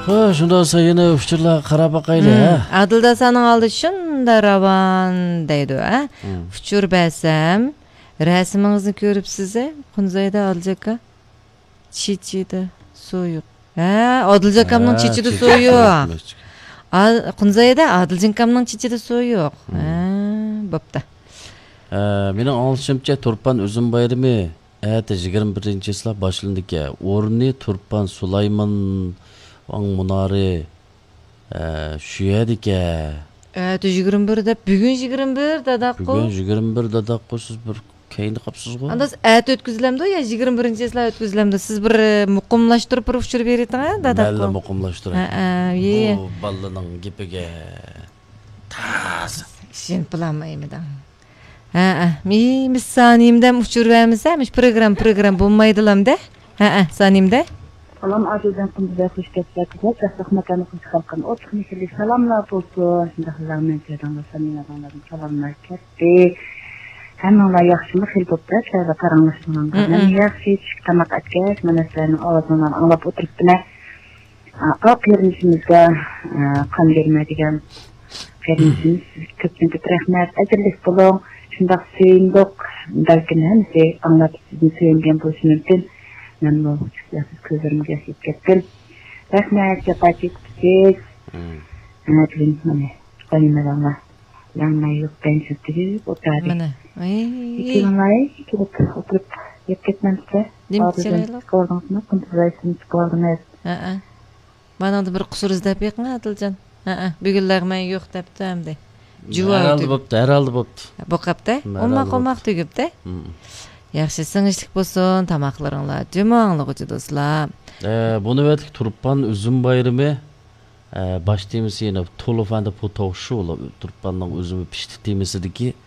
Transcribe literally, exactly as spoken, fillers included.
Ха, шундан соң yana учурларга карап бакайлы, а? Адылда саның алды шунда раван дейді, а? Учур бәсәм, рәсіміңізді көріпсіз, ә? Құнзайда Адылжака чичиді союк. Ә, Адылжакамның чичиді союк. Құнзайда Адылжанкамның чичиді союк. Ә, бопта. Менің алышымча Турпан Үзім байрамы әті жыйырма биринчи числа башланды ке. Орны Турпан Сулайман Аң мұнары шүйеді ке. Әті жыйырма бир деп, бүгін жыйырма бир дадақ қой. Бүгін жыйырма бир дадақ қой, сіз бір кейінді қапсыз ғой. Андас әті өткізілемді, я жыйырма биринчи числа өткізілемді. Сіз бір мұқымлаштырып бір ұшыр беретін, ә, дадақ қой. Мәлі мұқымлаштырып. Бұл балының кепеге таз. Сен пыламаймыдан. Мен санимден ұшыр бәміз, программ, программ болмайдылам да? Санимде? Salam arzudan kunduza hoş geldiniz. Jasaq makanı xalqın otuq misli salamlar bolsun. Şundaqlar men söyləndə sənin adamların salamlar ketdi. Həmənlər yaxşılıq elbətdə şəhərdə qaranlaşdığından. Mən yaxşı tamaq etgəz, mən sizlərin ağzından anlap oturub bile aq yerinizimizə qan vermədigən vermişsiniz. Köpdən köp rəhmət, əzirlik bulun. Şundaq söyündük. Bəlkə həmisi anlap sizin söyünген bolsun mümkün. Ben bu siz közlerimi yaşayıp kettim. Rahmet yapatık siz. Evet, ben koymadan yanmayı yok ben sütürüp otarım. İki yanmayı kilip oturup yap ketmemse. Demçereylik. Skordunuz mu? Kuntuzaysınız skordunuz. Bana da bir kusur izlep yakın Adılcan. Bügüllermen yok depti hem de. Herhalde boptu, herhalde boptu. Bokapta? Olmak olmak tügüpte? Yaxşı sыңышlık bolsun, tamaqlarınla, cümağınlığı dostlar. Bunu verdik Turpan Üzüm bayramı. Başlayımız yine Tolofanda Potavşu olup Turpan'ın üzümü pişti demesi ki